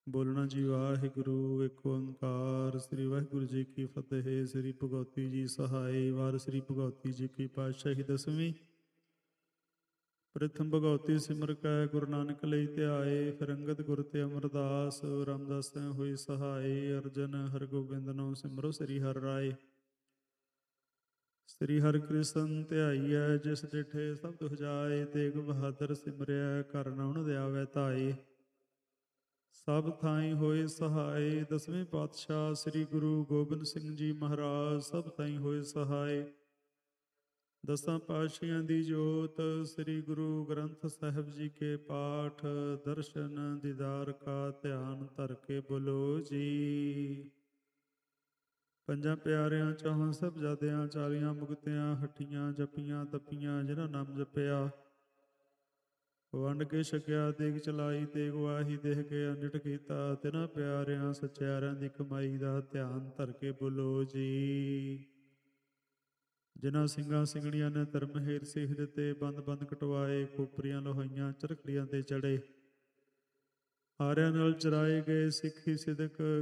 ਬੋਲਣਾ ਜੀ ਵਾਹਿਗੁਰੂ ਇੱਕ ਓੰਕਾਰ। ਸ੍ਰੀ ਵਾਹਿਗੁਰੂ ਜੀ ਕੀ ਫਤਿਹ। ਸ੍ਰੀ ਭਗਉਤੀ ਜੀ ਸਹਾਈ। ਵਾਰ ਸ੍ਰੀ ਭਗਉਤੀ ਜੀ ਕੀ ਪਾਤਸ਼ਾਹੀ ਦਸਵੀਂ। ਪ੍ਰਥਮ ਭਗਉਤੀ ਸਿਮਰ ਕੈ ਗੁਰੂ ਨਾਨਕ ਲਈ ਧਿਆਏ। ਫਿਰ ਅੰਗਦ ਗੁਰ ਤੇ ਅਮਰਦਾਸ ਰਾਮਦਾਸ ਤੈ ਹੋਈ ਸਹਾਈ। ਅਰਜਨ ਹਰਗੋਬਿੰਦ ਨੋ ਸਿਮਰੋ ਸ੍ਰੀ ਹਰਿ ਰਾਏ। ਸ੍ਰੀ ਹਰਿ ਕ੍ਰਿਸ਼ਨ ਧਿਆਈਐ ਜਿਸ ਡਿਠੇ ਸਭ ਦੁਖ ਜਾਏ। ਤੇਗ ਬਹਾਦਰ ਸਿਮਰਿਐ ਘਰ ਨ ਉਣ ਆਵੈ ਧਾਈ। ਸਭ ਥਾਈ ਹੋਏ ਸਹਾਈ। ਦਸਵੇਂ ਪਾਤਸ਼ਾਹ ਸ੍ਰੀ ਗੁਰੂ ਗੋਬਿੰਦ ਸਿੰਘ ਜੀ ਮਹਾਰਾਜ ਸਭ ਥਾਈ ਹੋਏ ਸਹਾਈ। ਦਸਾਂ ਪਾਤਸ਼ਾਹੀਆਂ ਦੀ ਜੋਤ ਸ੍ਰੀ ਗੁਰੂ ਗ੍ਰੰਥ ਸਾਹਿਬ ਜੀ ਕੇ ਪਾਠ ਦਰਸ਼ਨ ਦੀਦਾਰ ਕਾ ਧਿਆਨ ਧਰ ਕੇ ਬੋਲੋ ਜੀ। ਪੰਜਾਂ ਪਿਆਰਿਆਂ ਚੌਹਾਂ ਸਾਹਿਬਜ਼ਾਦਿਆਂ 40 ਮੁਕਤਿਆਂ ਹੱਟੀਆਂ ਜਪੀਆਂ ਤਪੀਆਂ ਜਿਨ੍ਹਾਂ ਨਾਮ ਜਪਿਆ। ਵੰਡ ਕੇ ਛਕਿਆ ਦੇਗ ਚਲਾਈ ਤੇਗ ਵਾਹੀ ਦੇਹ ਕੇ ਅੰਡਿਠ ਕੀਤਾ। ਤਿਨਾਂ ਪਿਆਰਿਆਂ ਸਚਿਆਰਿਆਂ ਦੀ ਕਮਾਈ ਦਾ ਧਿਆਨ ਧਰ ਕੇ ਬੋਲੋ ਜੀ। ਜਿਨ੍ਹਾਂ ਸਿੰਘਾਂ ਸਿੰਘਣੀਆਂ ਨੇ ਧਰਮ ਹੇਰ ਸੀਖ ਦਿੱਤੇ। ਬੰਦ ਬੰਦ ਕਟਵਾਏ ਖੋਪਰੀਆਂ ਲੋਹਾਈਆਂ ਚਰਖੜੀਆਂ ਤੇ ਚੜੇ। ਆਰਿਆਂ ਨਾਲ ਚਰਾਏ ਗਏ ਸਿੱਖੀ ਸਿਦਕ